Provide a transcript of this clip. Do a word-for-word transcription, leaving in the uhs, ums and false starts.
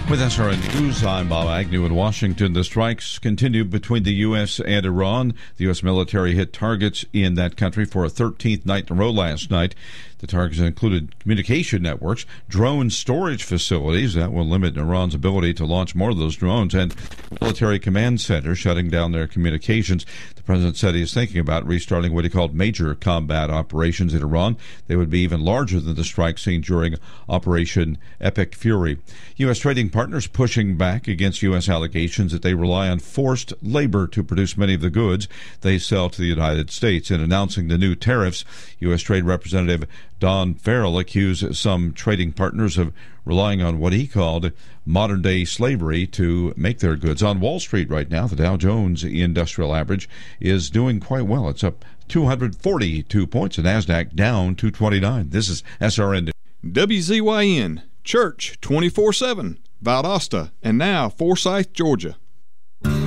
With S R N News, I'm Bob Agnew in Washington. The strikes continue between the U S and Iran. The U S military hit targets in that country for a thirteenth night in a row last night. The targets included communication networks, drone storage facilities that will limit Iran's ability to launch more of those drones, and military command centers shutting down their communications. The president said he is thinking about restarting what he called major combat operations in Iran. They would be even larger than the strike seen during Operation Epic Fury. U S trading partners pushing back against U S allegations that they rely on forced labor to produce many of the goods they sell to the United States. In announcing the new tariffs, U S Trade Representative Don Farrell accused some trading partners of relying on what he called modern-day slavery to make their goods. On Wall Street right now, the Dow Jones Industrial Average is doing quite well. It's up two hundred forty-two points. The NASDAQ down two twenty-nine. This is S R N. W Z Y N, Church twenty-four seven, Valdosta, and now Forsyth, Georgia.